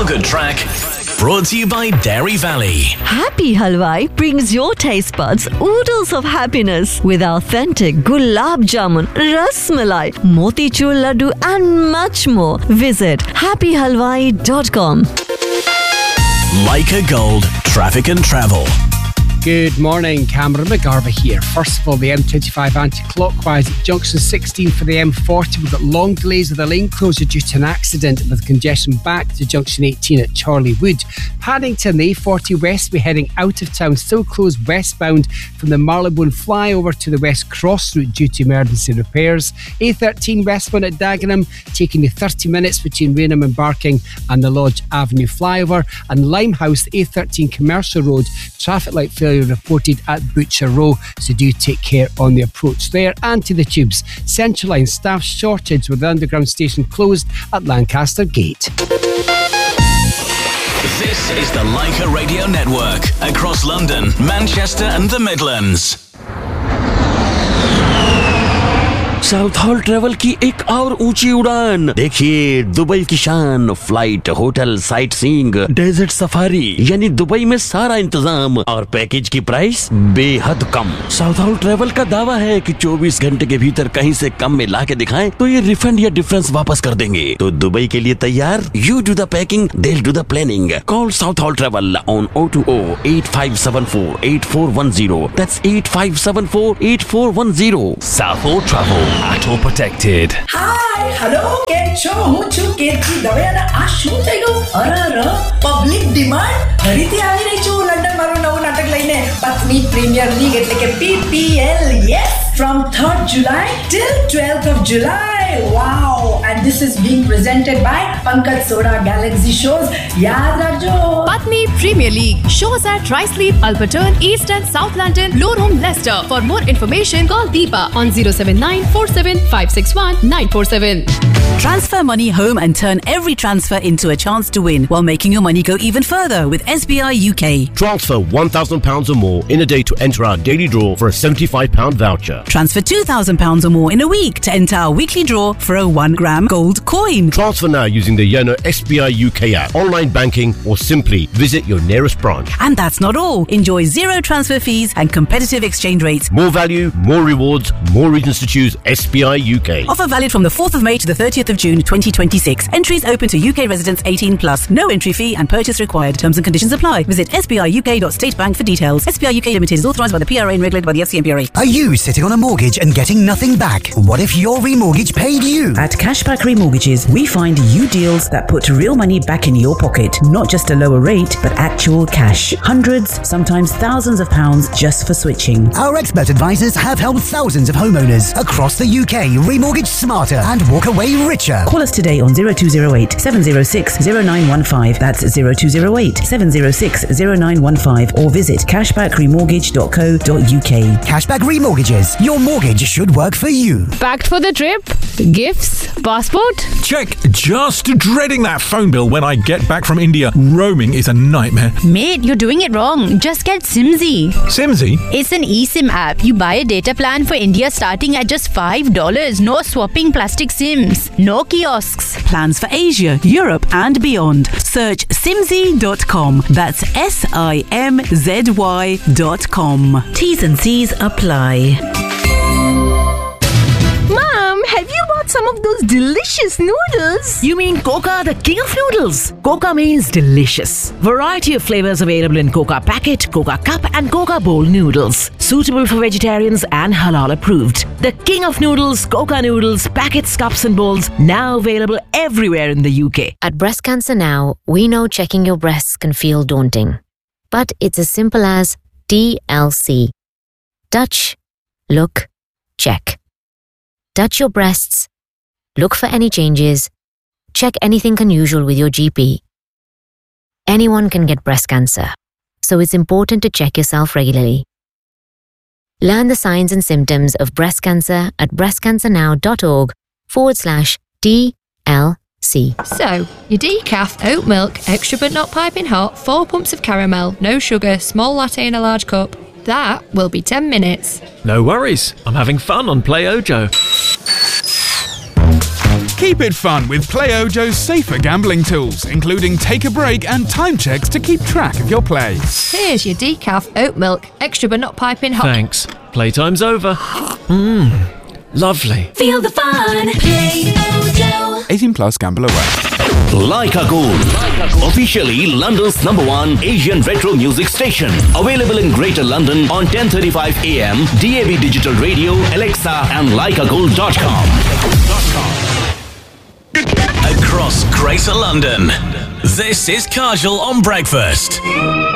Good Track, brought to you by Dairy Valley. Happy Halwai brings your taste buds oodles of happiness with authentic gulab jamun, ras malai, motichur laddu and much more. Visit happyhalwai.com. Leica Gold, traffic and travel. Good morning, Cameron McGarva here. First of all, the M25 anti-clockwise at junction 16 for the M40. We've got long delays with a lane closure due to an accident with congestion back to junction 18 at Chorleywood. Paddington, the A40 West, we're heading out of town, still closed westbound from the Marylebone flyover to the West Cross route due to emergency repairs. A13 westbound at Dagenham, taking you 30 minutes between Rainham and Barking and the Lodge Avenue flyover. And Limehouse, the A13 Commercial Road, traffic light failure reported at Butcher Row, so do take care on the approach there. And to the tubes, Central Line staff shortage with the underground station closed at Lancaster Gate. This is the Leica Radio Network, across London, Manchester and the Midlands. South hall travel की एक और ऊंची उड़ान। देखिए Dubai की शान, flight, hotel, sight seeing, desert safari, यानी Dubai में सारा इंतजाम और पैकेज की प्राइस बेहद कम। साउथ हॉल ट्रेवल का दावा है कि 24 घंटे के भीतर कहीं से कम में ला के दिखाएं तो ये रिफंड या डिफरेंस वापस कर देंगे। तो दुबई के लिए तैयार? You do the packing, they'll do the planning. Call South Hall Travel on 020-8574-8410. That's 8574-8410. South Hall Travel, at all protected. Hi, hello, કેમ છો? હું છું કેતકી દવેયાના. આ શું થઈ ગયું? અરે પબ્લિક ડિમાન્ડ ફરીથી આવી રહી છું લંડન મારું નવું નાટક લઈને. પત્ની પ્રીમિયર લીગ એટલે કે PPL. Yes, from 3rd July till 12th of July. Wow, and this is being presented by Pankaj Soda Galaxy Shows. याद रखो. Patni Premier League shows at Ruislip, Alperton, East and South London, Blue Room, Leicester. For more information, call Deepa on 07947561947. Transfer money home and turn every transfer into a chance to win while making your money go even further with SBI UK. Transfer £1,000 or more in a day to enter our daily draw for a £75 voucher. Transfer £2,000 or more in a week to enter our weekly draw for a 1 gram gold coin. Transfer now using the Yono SBI UK app, online banking, or simply visit your nearest branch. And that's not all. Enjoy zero transfer fees and competitive exchange rates. More value, more rewards, more reasons to choose SBI UK. Offer valid from the 4th of May to the 30th of June 2026. Entries open to UK residents 18 plus. No entry fee and purchase required. Terms and conditions apply. Visit sbiuk.statebank for details. SBI UK Limited is authorised by the PRA and regulated by the FCMPRA. Are you sitting on a mortgage and getting nothing back? What if your remortgage paid you? At Cashback Remortgages, we find you deals that put real money back in your pocket. Not just a lower rate, but actual cash. Hundreds, sometimes thousands of pounds just for switching. Our expert advisors have helped thousands of homeowners across the UK remortgage smarter and walk away richer. Call us today on 0208 706 0915. That's 0208 706 0915 or visit cashbackremortgage.co.uk. Cashback Remortgages. Your mortgage should work for you. Packed for the trip? Gifts? Passport? Check. Just dreading that phone bill when I get back from India. Roaming is a nightmare. Mate, you're doing it wrong. Just get Simzy. Simzy? It's an eSIM app. You buy a data plan for India starting at just $5. No swapping plastic SIMs. No kiosks. Plans for Asia, Europe and beyond. Search simzy.com. That's SIMZY.com. T's and C's apply. Mom, have you bought some of those delicious noodles? You mean Coca, the king of noodles? Coca means delicious. Variety of flavors available in Coca Packet, Coca Cup and Coca Bowl noodles. Suitable for vegetarians and halal approved. The king of noodles, Coca noodles, packets, cups and bowls, now available everywhere in the UK. At Breast Cancer Now, we know checking your breasts can feel daunting. But it's as simple as TLC. Touch, look, check. Touch your breasts, look for any changes, check anything unusual with your GP. Anyone can get breast cancer, so it's important to check yourself regularly. Learn the signs and symptoms of breast cancer at breastcancernow.org/TLC. So, your decaf, oat milk, extra but not piping hot, 4 pumps of caramel, no sugar, small latte in a large cup. That will be 10 minutes. No worries, I'm having fun on Play Ojo. Keep it fun with PlayOjo's safer gambling tools, including take a break and time checks to keep track of your play. Here's your decaf oat milk, extra but not piping hot. Thanks. Playtime's over. Lovely. Feel the fun. PlayOjo. 18 plus, gamble away. Leica Gold. Officially London's #1 Asian retro music station. Available in Greater London on 10:35 AM, DAB Digital Radio, Alexa and leicagold.com. Across Greater London, this is Kajal on Breakfast.